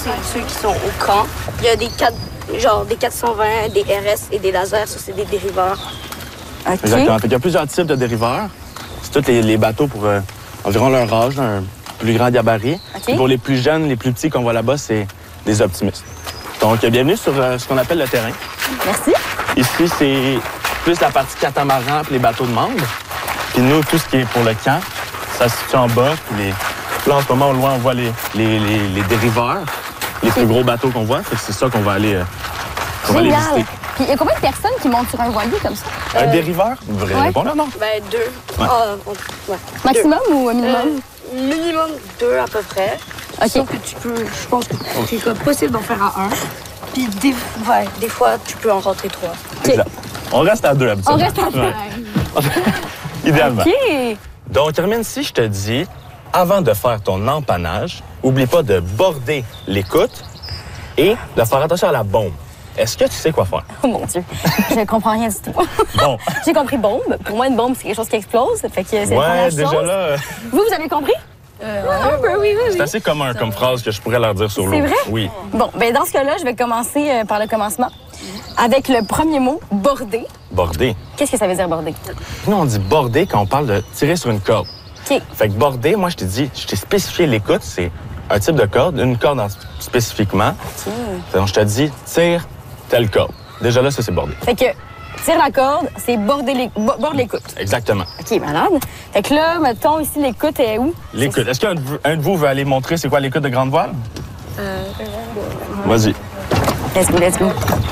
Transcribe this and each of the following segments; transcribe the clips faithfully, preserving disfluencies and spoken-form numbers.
c'est ceux qui sont au camp. Il y a des quatre, genre des quatre cent vingt, des R S et des lasers. Ça, c'est des dériveurs. Okay. Exactement. Fait il y a plusieurs types de dériveurs. C'est tous les, les bateaux pour euh, environ leur âge, un plus grand gabarit. Okay. Et pour les plus jeunes, les plus petits qu'on voit là-bas, c'est des optimistes. Donc, bienvenue sur euh, ce qu'on appelle le terrain. Merci. Ici, c'est plus la partie catamaran et les bateaux de membres. Puis nous, tout ce qui est pour le camp, ça se situe en bas. Puis les... Là, en ce moment, au loin, on voit les, les, les, les dériveurs, les plus gros bateaux qu'on voit. Fait que c'est ça qu'on va aller, euh, qu'on va aller visiter. Puis il y a combien de personnes qui montent sur un voilier comme ça? Un Euh, dériveur? Vrai ouais. répondre, non? Ben, deux. Ouais. Ah, on- ouais. Maximum ou un minimum? Euh, minimum deux à peu près. OK. Sauf que tu peux, je pense que c'est comme possible d'en faire à un. Puis des, ouais, des fois, tu peux en rentrer trois. Exact. On reste à deux, On habituellement. reste à deux. Ouais. Idéalement. OK. Donc, Hermine, si je te dis, avant de faire ton empannage, oublie pas de border l'écoute et de faire attention à la bombe. Est-ce que tu sais quoi faire? Oh mon Dieu, je comprends rien du tout. Bon. J'ai compris bombe. Pour moi, une bombe, c'est quelque chose qui explose. Fait que c'est la Ouais, première déjà chose. là, euh, Vous, vous avez compris? Euh, un peu, oui, oui, c'est assez commun comme phrase que je pourrais leur dire sur l'eau. C'est vrai? Oui. Bon, ben dans ce cas-là, je vais commencer euh, par le commencement. Avec le premier mot, border. Border. Qu'est-ce que ça veut dire, border? Nous, on dit border quand on parle de tirer sur une corde. OK. Fait que border, moi, je t'ai dit, je t'ai spécifié l'écoute, c'est un type de corde, une corde en- spécifiquement. Donc, je te dis, tire telle corde. Déjà là, ça, c'est border. Fait que tire la corde, c'est border les... bo- borde l'écoute. Exactement. OK, malade. Fait que là, mettons, ici, l'écoute est où? L'écoute. Est-ce qu'un de vous- un de vous veut aller montrer c'est quoi l'écoute de grande voile? Euh, Vas-y. Let's go, let's go.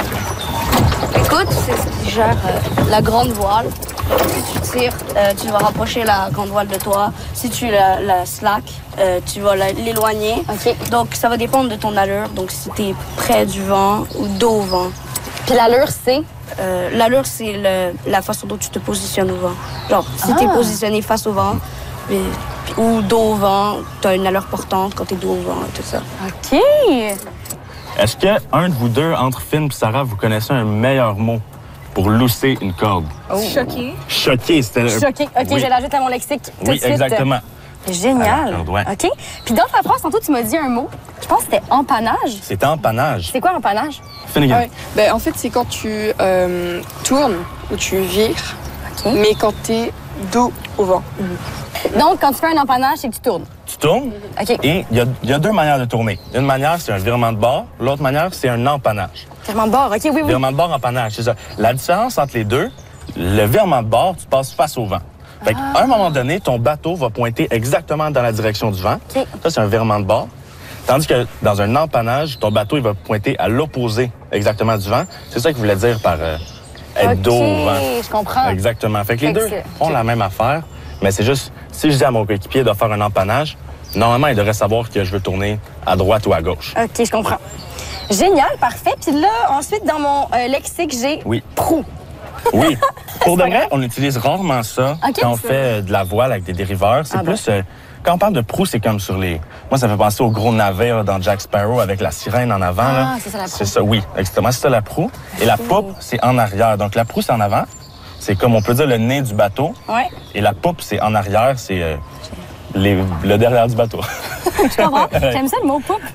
Écoute, c'est ce qui gère euh, la grande voile. Si tu tires, euh, tu vas rapprocher la grande voile de toi. Si tu la, la slack, euh, tu vas la- l'éloigner. OK. Donc, ça va dépendre de ton allure. Donc, si tu es près du vent ou dos au vent. Puis l'allure, c'est... Euh, l'allure, c'est le- la façon dont tu te positionnes au vent. Genre, si tu es Ah. positionné face au vent puis- puis- ou dos au vent, tu as une allure portante quand tu es dos au vent et tout ça. OK. Est-ce que un de vous deux, entre Finn et Sarah, vous connaissez un meilleur mot pour lousser une corde? Choqué. Choqué, c'était... Choqué. OK, Oui. je l'ajoute à mon lexique tout Oui, de suite. exactement. Génial. À la corde, ouais. OK. Puis dans ta phrase, tantôt, tu m'as dit un mot. Je pense que c'était empannage. C'est empannage. C'est quoi empannage? Finnegan. Ouais. Ben, en fait, c'est quand tu euh, tournes ou tu vires, OK. mais quand t'es dos au vent. Donc, quand tu fais un empannage, c'est que tu tournes. Tu tournes OK. et il y a, il y a deux manières de tourner. Une manière, c'est un virement de bord. L'autre manière, c'est un empannage. Virement de bord. OK, oui, oui. Virement de bord, empannage, c'est ça. La différence entre les deux, le virement de bord, tu passes face au vent. Fait qu'à un moment donné, ton bateau va pointer exactement dans la direction du vent. OK. Ça, c'est un virement de bord. Tandis que dans un empannage, ton bateau, il va pointer à l'opposé exactement du vent. C'est ça qu'il voulait dire par euh, être OK, dos au vent. je comprends. Exactement. Fait que les Fait que deux c'est- font la même affaire, mais c'est juste, si je dis à mon coéquipier de faire un empannage, normalement, il devrait savoir que je veux tourner à droite ou à gauche. OK, je comprends. Génial, parfait. Puis là, ensuite, dans mon euh, lexique, j'ai Oui. proue. Oui. Pour de pas vrai, grave. on utilise rarement ça OK. quand on fait euh, de la voile avec des dériveurs. C'est Ah bon? plus... euh, quand on parle de proue, c'est comme sur les... Moi, ça me fait penser au gros navire dans Jack Sparrow avec la sirène en avant. Ah, là. c'est ça, la proue. C'est ça, oui. Exactement, c'est ça la proue. Et la poupe, c'est en arrière. Donc la proue, c'est en avant. C'est comme on peut dire le nez du bateau. Ouais. Et la poupe, c'est en arrière. C'est euh, les- le derrière du bateau. Je comprends. J'aime ça, le mot poupe.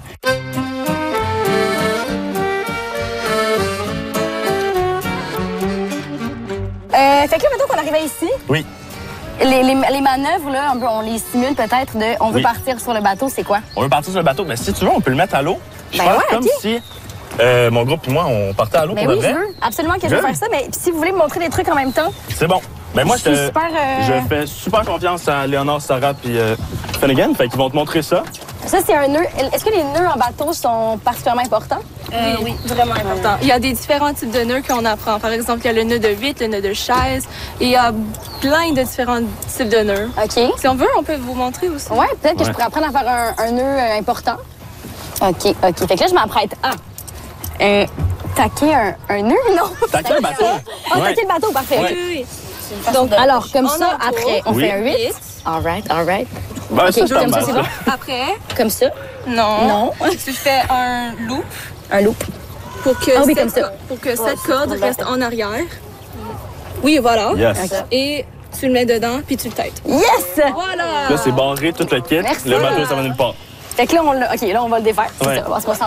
Euh, fait que là, mettons qu'on arrivait ici, Oui. les, les, les manœuvres, là, on, peut- on les simule peut-être de on veut Oui. partir sur le bateau, c'est quoi? On veut partir sur le bateau, mais si tu veux, on peut le mettre à l'eau. Puis Ben faire ouais, comme ok. si euh, mon groupe et moi, on partait à l'eau Ben pour oui, de je vrai. veux. Absolument que je veux Good. faire ça, mais si vous voulez me montrer des trucs en même temps, C'est bon. Ben moi, Je je, suis te- super, euh, je fais super confiance à Léonard, Sarah puis euh, Finnegan. Fait qu'ils vont te montrer ça. ça, c'est un nœud. Est-ce que les nœuds en bateau sont particulièrement importants? Euh, oui, vraiment important. Il y a des différents types de nœuds qu'on apprend. Par exemple, il y a le nœud de huit, le nœud de chaise, et il y a plein de différents types de nœuds. OK. Si on veut, on peut vous montrer aussi. Ouais, peut-être que je Ouais. pourrais apprendre à faire un, un nœud euh, important. OK, OK. Fait que là, je m'apprête à euh, taquer un, un nœud, non? Taquer un bateau. Ah, Ouais. taquer le bateau, parfait. Ouais. Oui, oui. Donc, alors, comme On ça, entoure. après, on Oui. fait un huit. Huit. All right, all right. Ben, OK, ça, c'est pas comme ça, mal, c'est ça. bon? Après, Comme ça. non. Non. Tu fais un loop Un loop. pour que, Ah oui, cette, comme ça. co- pour que cette corde reste en arrière. Oui, voilà. Yes. Et tu le mets dedans, puis tu le têtes. Yes! Voilà! Là, c'est barré tout le kit. Merci. Le bateau, ça va nulle part. Fait que là, on, l'a- OK, là, on va le défaire. C'est Ouais. ça. On va se